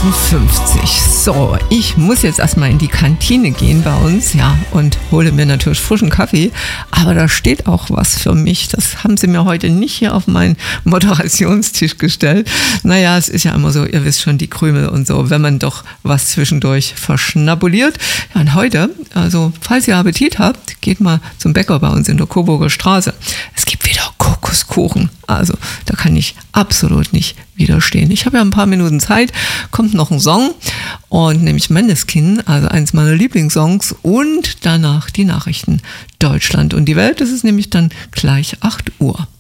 So, ich muss jetzt erstmal in die Kantine gehen bei uns, ja, und hole mir natürlich frischen Kaffee. Aber da steht auch was für mich. Das haben sie mir heute nicht hier auf meinen Moderationstisch gestellt. Naja, es ist ja immer so, ihr wisst schon, die Krümel und so, wenn man doch was zwischendurch verschnabuliert. Ja, und heute, also falls ihr Appetit habt, geht mal zum Bäcker bei uns in der Coburger Straße. Es gibt wieder Kokoskuchen. Also da kann ich absolut nicht widerstehen. Ich habe ja ein paar Minuten Zeit, kommt noch ein Song und nämlich Måneskin, also eins meiner Lieblingssongs, und danach die Nachrichten Deutschland und die Welt. Das ist nämlich dann gleich 8 Uhr.